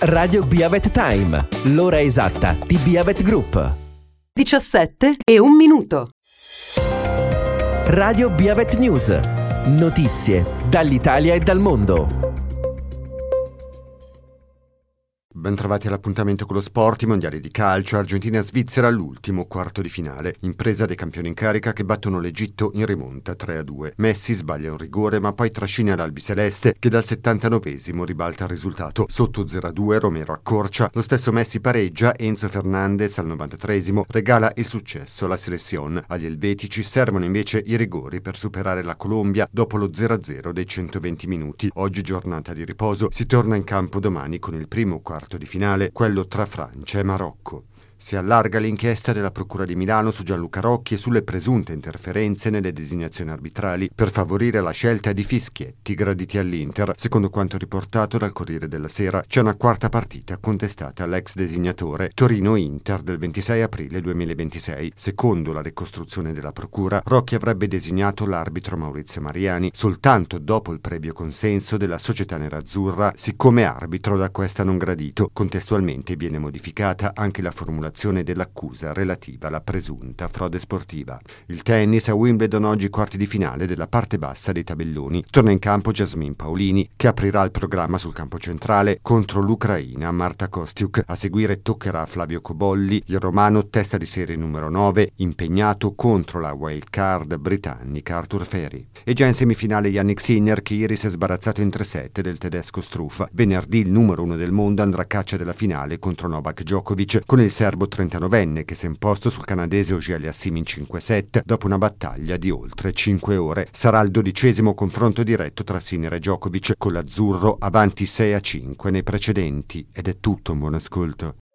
Radio Biavet Time, l'ora esatta di Biavet Group. 17:01. Radio Biavet News, notizie dall'Italia e dal mondo. Bentrovati all'appuntamento con lo sport. I mondiali di calcio, Argentina e Svizzera all'ultimo quarto di finale. Impresa dei campioni in carica che battono l'Egitto in rimonta 3-2. Messi sbaglia un rigore ma poi trascina l'albiceleste che dal 79esimo ribalta il risultato. Sotto 0-2 Romero accorcia, lo stesso Messi pareggia, Enzo Fernandez al 93esimo regala il successo alla selezione. Agli elvetici servono invece i rigori per superare la Colombia dopo lo 0-0 dei 120 minuti. Oggi giornata di riposo, si torna in campo domani con il primo quarto di finale, quello tra Francia e Marocco. Si allarga l'inchiesta della Procura di Milano su Gianluca Rocchi e sulle presunte interferenze nelle designazioni arbitrali per favorire la scelta di fischietti graditi all'Inter. Secondo quanto riportato dal Corriere della Sera, c'è una quarta partita contestata all'ex designatore, Torino-Inter del 26 aprile 2026. Secondo la ricostruzione della Procura, Rocchi avrebbe designato l'arbitro Maurizio Mariani soltanto dopo il previo consenso della società nerazzurra, siccome arbitro da questa non gradito. Contestualmente viene modificata anche la formulazione dell'accusa relativa alla presunta frode sportiva. Il tennis a Wimbledon, oggi quarti di finale della parte bassa dei tabelloni. Torna in campo Jasmine Paolini, che aprirà il programma sul campo centrale contro l'Ucraina Marta Kostyuk. A seguire toccherà a Flavio Cobolli, il romano testa di serie numero 9, impegnato contro la wild card britannica Arthur Ferry. E già in semifinale Jannik Sinner, che ieri si è sbarazzato in 3-7 del tedesco Struff. Venerdì il numero 1 del mondo andrà a caccia della finale contro Novak Djokovic, con il serbo 39enne che si è imposto sul canadese Auger-Aliassime in 5-7 dopo una battaglia di oltre 5 ore. Sarà il 12° confronto diretto tra Sinner e Djokovic, con l'azzurro avanti 6-5 nei precedenti. Ed è tutto, un buon ascolto.